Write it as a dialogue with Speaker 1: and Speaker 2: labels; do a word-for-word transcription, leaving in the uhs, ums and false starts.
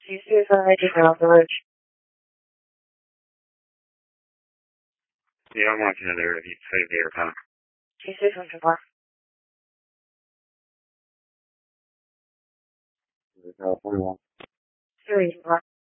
Speaker 1: Please do so making off the ridge.
Speaker 2: Yeah, I'm watching it there. If you save the aircon.
Speaker 1: Please do something more.
Speaker 2: California one.
Speaker 1: Three more.